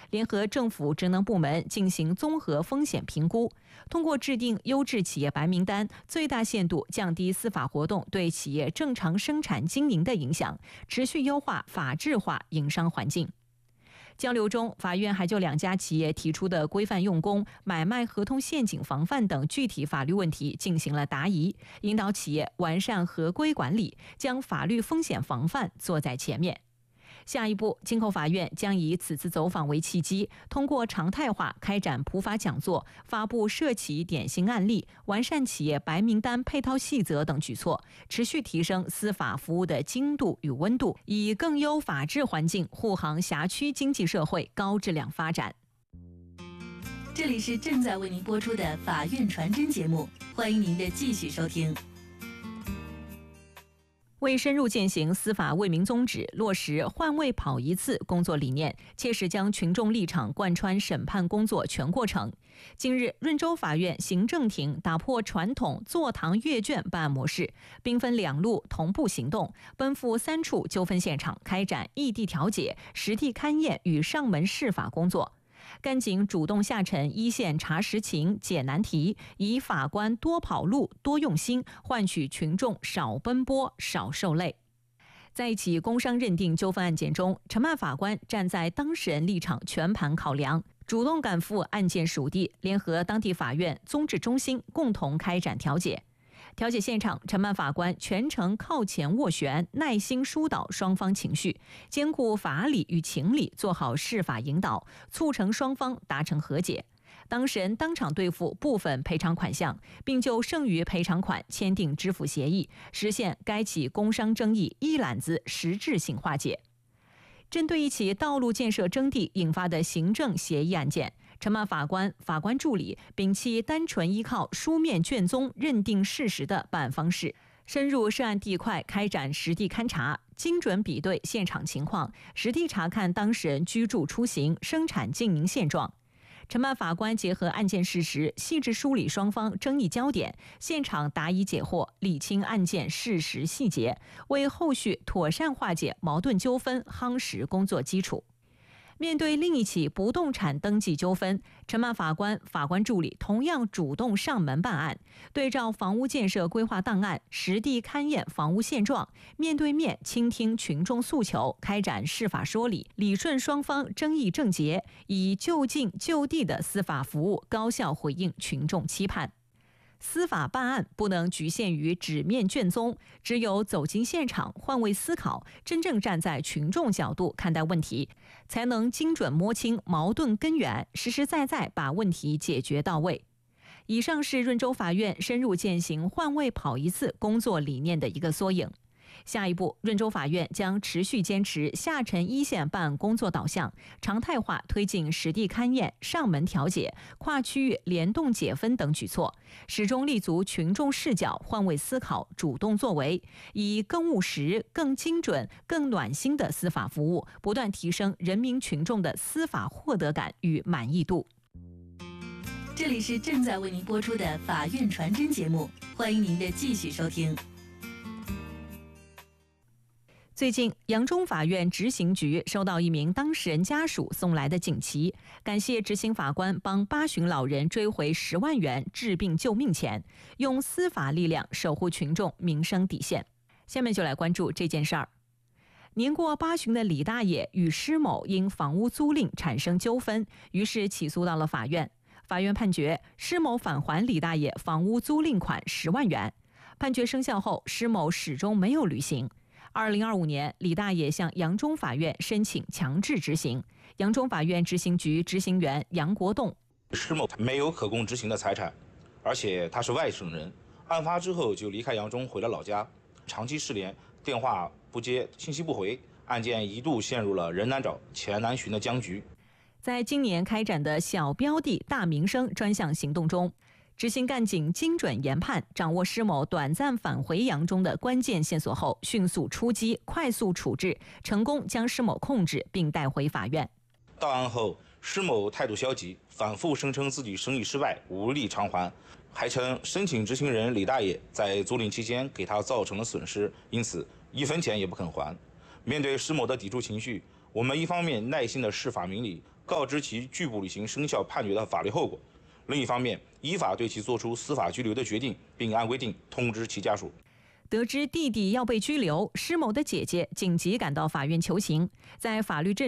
联合政府职能部门进行综合风险评估，通过制定优质企业白名单，最大限度降低司法活动对企业正常生产经营的影响，持续优化法治化营商环境。交流中，法院还就2家企业提出的规范用工、买卖合同陷阱防范等具体法律问题进行了答疑，引导企业完善合规管理，将法律风险防范做在前面。下一步，京口法院将以此次走访为契机，通过常态化开展普法讲座，发布涉企典型案例，完善企业白名单配套细则等举措，持续提升司法服务的精度与温度，以更优法治环境护航辖区经济社会高质量发展。 这里是正在为您播出的法院传真节目，欢迎您的继续收听。 为深入践行司法为民宗旨，落实换位跑一次工作理念，切实将群众立场贯穿审判工作全过程。近日，润州法院行政庭打破传统坐堂阅卷办案模式，兵分2路同步行动，奔赴3处纠纷现场，开展异地调解、实地勘验与上门释法工作。干警主动下沉一线查实情、解难题，以法官多跑路、多用心，换取群众少奔波、少受累。在一起工伤认定纠纷案件中，承办法官站在当事人立场全盘考量，主动赶赴案件属地，联合当地法院、综治中心共同开展调解。调解现场，承办法官全程靠前斡旋，耐心疏导双方情绪，兼顾法理与情理，做好释法引导，促成双方达成和解。当事人当场兑付部分赔偿款项，并就剩余赔偿款签订支付协议，实现该起工伤争议一揽子实质性化解。针对一起道路建设征地引发的行政协议案件，承办法官、法官助理摒弃单纯依靠书面卷宗认定事实的办案方式，深入涉案地块开展实地勘查，精准比对现场情况，实地查看当事人居住、出行、生产经营现状。承办法官结合案件事实，细致梳理双方争议焦点，现场答疑解惑，理清案件事实细节，为后续妥善化解矛盾纠纷夯实工作基础。面对另一起不动产登记纠纷，承办法官、法官助理同样主动上门办案，对照房屋建设规划档案，实地勘验房屋现状，面对面倾听群众诉求，开展释法说理，理顺双方争议症结，以就近就地的司法服务高效回应群众期盼。司法办案不能局限于纸面卷宗，只有走进现场，换位思考，真正站在群众角度看待问题，才能精准摸清矛盾根源，实实在在把问题解决到位。以上是润州法院深入践行换位跑一次工作理念的一个缩影。下一步，润州法院将持续坚持下沉一线办案工作导向，常态化推进实地勘验、上门调解、跨区域联动解分等举措，始终立足群众视角，换位思考，主动作为，以更务实、更精准、更暖心的司法服务，不断提升人民群众的司法获得感与满意度。 这里是正在为您播出的法院传真节目，欢迎您的继续收听。 最近，扬中法院执行局收到一名当事人家属送来的锦旗，感谢执行法官帮8旬老人追回10万元治病救命钱，用司法力量守护群众民生底线。下面就来关注这件事儿。年过8旬的李大爷与施某因房屋租赁产生纠纷，于是起诉到了法院。法院判决施某返还李大爷房屋租赁款10万元。判决生效后，施某始终没有履行。2025年，李大爷向扬中法院申请强制执行。扬中法院执行局执行员杨国栋： 施某没有可供执行的财产，而且他是外省人，案发之后就离开扬中回了老家，长期失联，电话不接，信息不回，案件一度陷入了人难找钱难寻的僵局。 在今年开展的小标的大名声专项行动中，执行干警精准研判，掌握施某短暂返回扬中的关键线索后，迅速出击，快速处置，成功将施某控制并带回法院。 到案后，施某态度消极，反复声称自己生意失败，无力偿还，还称申请执行人李大爷在租赁期间给他造成了损失，因此1分钱也不肯还。面对施某的抵触情绪，我们一方面耐心的释法明理， 告知其拒不履行生效判决的法律后果；另一方面，依法对其作出司法拘留的决定，并按规定通知其家属。 得知弟弟要被拘留，施某的姐姐紧急赶到法院求情，在法律阵